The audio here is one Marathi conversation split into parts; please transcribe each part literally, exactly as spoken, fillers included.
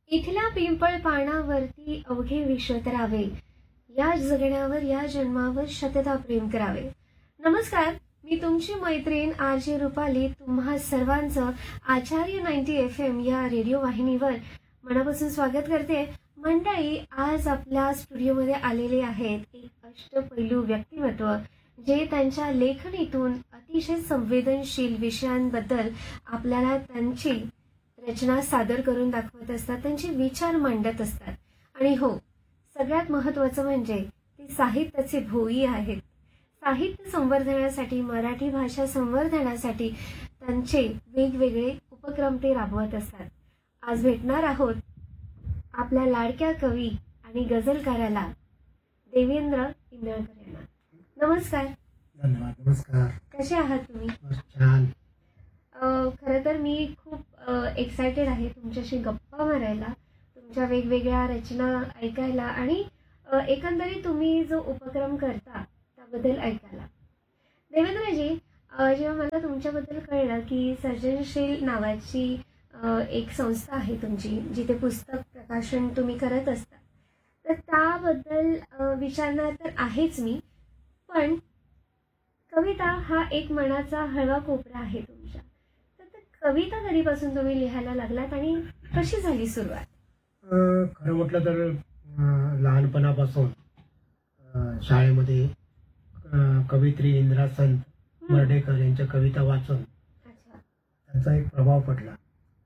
इथल्या पिंपळ पानावरती अवघे विष तरावे, या जगण्यावर या जन्मावर शतदा प्रेम करावे. नमस्कार, मी तुमची मैत्रीण आर जे रुपाली तुम्हा सर्वांचं आचार्य नाईन्टी एफ एम या रेडिओ वाहिनीवर मनापासून स्वागत करते. मंडळी, आज आपल्या स्टुडिओमध्ये आलेले आहेत एक अष्टपैलू व्यक्तिमत्व, जे त्यांच्या लेखणीतून अतिशय संवेदनशील विषयांबद्दल आपल्याला त्यांची रचना सादर करून दाखवत असतात, त्यांचे विचार मांडत असतात. आणि हो, सगळ्यात महत्त्वाचं म्हणजे ते साहित्याचे भोई आहेत. साहित्य संवर्धनासाठी, मराठी भाषा संवर्धनासाठी त्यांचे वेगवेगळे उपक्रम ते राबवत असतात. आज भेटणार आहोत आपल्या लाडक्या कवी आणि गझलकाराला देवेंद्र इंदळकर यांना. नमस्कार. धन्यवाद. नमस्कार. कसे आहात तुम्ही? छान. खरं तर मी खूप एक्सायटेड आहे तुमच्याशी गप्पा मारायला, तुमच्या वेगवेगळ्या रचना ऐकायला आणि एकंदरीत तुम्ही जो उपक्रम करता त्याबद्दल ऐकायला. देवेंद्रजी, जेव्हा मला तुमच्याबद्दल कळलं की सर्जनशील नावाची एक संस्था आहे तुमची, जिथे पुस्तक प्रकाशन तुम्ही करत असता, तर त्याबद्दल विचारणार तर आहेच मी, पण कविता हा एक मनाचा हळवा कोपरा आहे तुमच्या. तर कविता कधीपासून तुम्ही लिहायला लागलात आणि कशी झाली सुरुवात? खरं म्हटलं तर लहानपणापासून शाळेमध्ये कवयित्री इंदिरा संत मर्ढेकर यांच्या कविता वाचून त्यांचा एक प्रभाव पडला.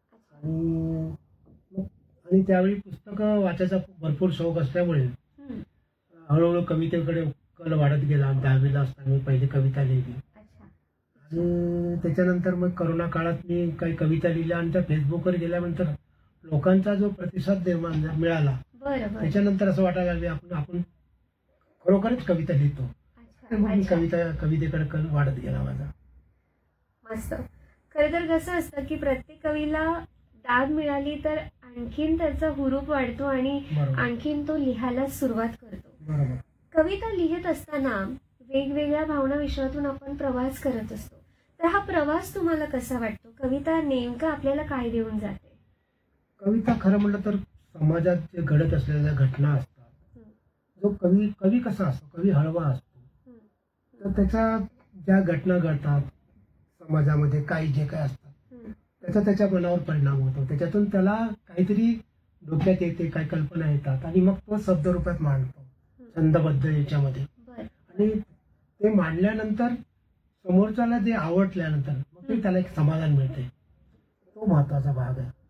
आणि आणि त्यावेळी पुस्तकं वाचायचा भरपूर शौक असल्यामुळे हळूहळू कवितेकडे कल वाढत गेला. दहावीला असताना मी पहिली कविता लिहिली आणि त्याच्यानंतर मग करोना काळात मी काही कविता लिहिल्या आणि त्या फेसबुकवर गेल्यानंतर लोकांचा जो प्रतिसाद निर्माण मिळाला, त्याच्यानंतर असं वाटायला लागले आपण आपण खरोखरच कविता लिहितो. मग मी कविता कवितेकडे कल वाढत गेला माझा. मस्त. खरं तर कसं असतं की प्रत्येक कवीला दाद मिळाली तर आणखीन त्याचा हुरूप वाढतो आणि आणखीन तो लिहायला सुरुवात करतो. बरोबर. कविता लिहित असताना वेगवेगळ्या भावना विश्वातून आपण प्रवास करत असतो. तर हा प्रवास तुम्हाला कसा वाटतो? कविता नेमका आपल्याला काय देऊन जाते? कविता खरं म्हटलं तर समाजात जे घडत असलेल्या घटना असतात, जो कवी कवी कसा असतो, कवी हळवा असतो, तर त्याच्या ज्या घटना घडतात समाजामध्ये, काही जे काय असतात त्याचा त्याच्या मनावर परिणाम होतो. त्याच्यातून त्याला काहीतरी डोक्यात येते, काही कल्पना येतात आणि मग तो शब्दरूपात मांडतो छंदबद्ध याच्यामध्ये. आणि ते मांडल्यानंतर समोरच्याला जे आवडल्यानंतर मग ते त्याला एक समाधान मिळते. तो महत्वाचा भाग आहे.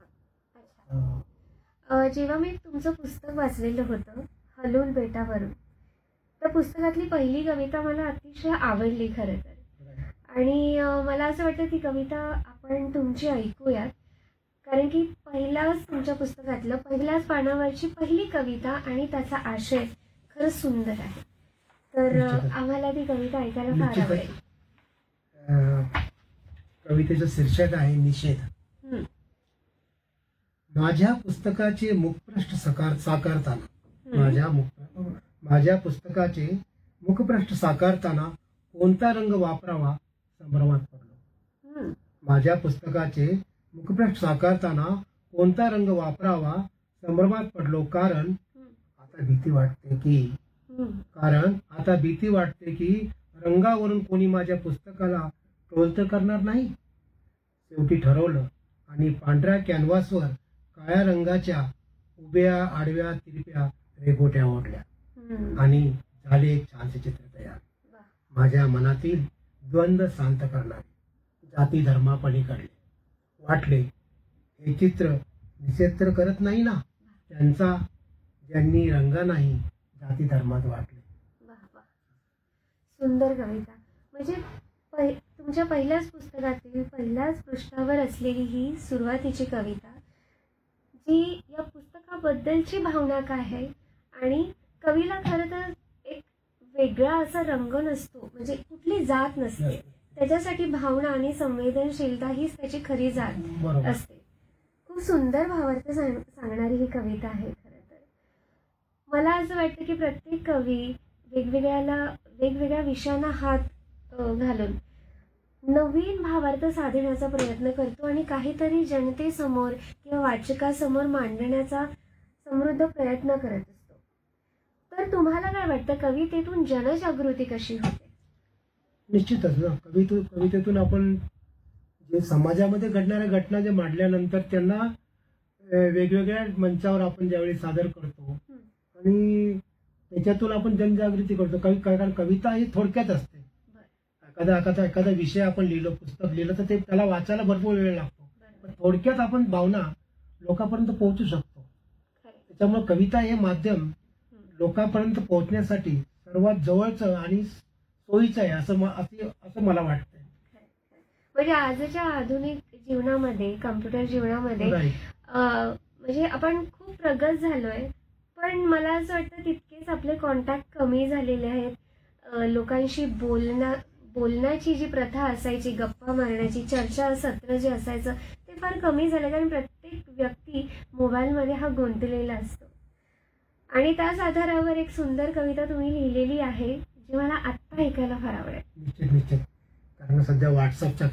जेव्हा मी तुमचं पुस्तक वाचलेलं होतं हलून बेटावरून, त्या पुस्तकातली पहिली कविता मला अतिशय आवडली खरं तर. आणि मला असं वाटतं ती कविता आपण तुमची ऐकूयात, कारण की पहिलाच तुमच्या पुस्तकातलं पहिल्याच पानावरची पहिली कविता आणि त्याचा आशय खरंच सुंदर आहे. तर आम्हाला ती कविता ऐकायला फार आवडेल. कवितेचं शीर्षक आहे निषेध. माझ्या पुस्तकाचे मुखपृष्ठ साकार साकारताना माझ्या मुख माझ्या पुस्तकाचे मुखपृष्ठ साकारताना कोणता रंग वापरावा संभ्रमात पडलो. माझ्या पुस्तकाचे मुखपृष्ठ साकारताना कोणता रंग वापरावा संभ्रमात पडलो. कारण आता भीती वाटते की कारण आता भीती वाटते की रंगावरून कोणी माझ्या पुस्तकाला ट्रोल तर करणार नाही. शेवटी ठरवलं आणि पांढऱ्या कॅनव्हासवर काळ्या रंगाच्या उभ्या आडव्या तिरप्या रेघोट्या ओढल्या आणि झाले एक छानसे चित्र तयार. माझ्या मनातील द्वंद्व शांत करणारे, जाती धर्मापलीकडले. वाटले हे चित्र निषेध तर करत नाही ना त्यांचा, ज्यांनी रंग नाही जाती धर्मात वाटले. सुंदर कविता. म्हणजे तुमच्या पहिल्याच पुस्तकातील पहिल्याच पृष्ठावर असलेली ही सुरुवातीची कविता, जी या पुस्तकाबद्दलची भावना काय आहे. आणि कवीला खरं तर एक वेगळा असा रंग नसतो, म्हणजे कुठली जात नसते, त्याच्यासाठी भावना आणि संवेदनशीलता हीच त्याची खरी जात असते. खूप सुंदर भावार्थ सांग सांगणारी ही कविता आहे. खरं तर मला असं वाटतं की प्रत्येक कवी वेगवेगळ्याला वेगवेगळ्या विषयांना हात घालून नवीन भावार्थ साधण्याचा प्रयत्न करतो आणि काहीतरी जनतेसमोर किंवा वाचकासमोर मांडण्याचा समृद्ध प्रयत्न करत असतो. तर तुम्हाला काय वाटतं, कवितेतून जनजागृती कशी होते? निश्चितच ना, कवितून कवितेतून आपण जे समाजामध्ये घडणाऱ्या घटना जे मांडल्यानंतर त्यांना अ, वेगवेगळ्या मंचावर आपण ज्यावेळी सादर करतो आणि त्याच्यातून आपण जनजागृती करतो. कवी कारण कविता ही थोडक्यात असते. एखादा एखादा एखादा विषय आपण लिहिलं, पुस्तक लिहिलं, तर ते त्याला वाचायला भरपूर वेळ लागतो. पण थोडक्यात आपण भावना लोकांपर्यंत पोहोचू शकतो. त्याच्यामुळे कविता हे माध्यम लोकांपर्यंत पोहोचण्यासाठी सर्वात जवळचं आणि सोयीचं आहे असं म- असे- असं मला वाटतंय. म्हणजे आजच्या आधुनिक जीवनामध्ये, कम्प्युटर जीवनामध्ये Right. अं, म्हणजे आपण खूप प्रगत झालोय, पण मला असं वाटतं तितकेच आपले कॉन्टॅक्ट कमी झालेले आहेत. अं, लोकांशी बोलण्या बोलण्याची जी प्रथा असायची, गप्पा मारण्याची, चर्चा सत्र जे असायचं, ते फार कमी झालं. कारण प्रत्येक व्यक्ती मोबाईलमध्ये हा गुंतलेला असतो. आणि त्याच आधारावर एक सुंदर कविता तुम्ही लिहिलेली आहे, जी मला आत्ता ऐकायला फार आवडेल. निश्चित निश्चित कारण सध्या व्हॉट्सअपच्या